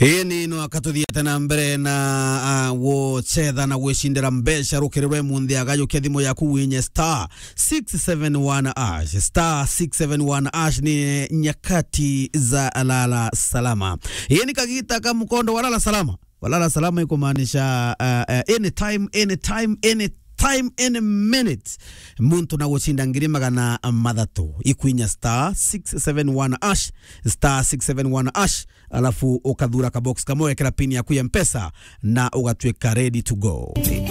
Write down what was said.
Hii no akatuthia tena mbere na wo chetha na gwicindira mbeca rukirirwe munthi agayo kethimo yaku winye star 671 star 671 ni nyakati za alala salama. Hii ni kagita kama mkondo walala salama. Walala salama ikumaanisha anytime any minute muntu na gushinda ngiri magana mathatu ikwinya star 671 alafu ukathura ka box kamwe kila pini ya kuya mpesa na ugatweka ready to go.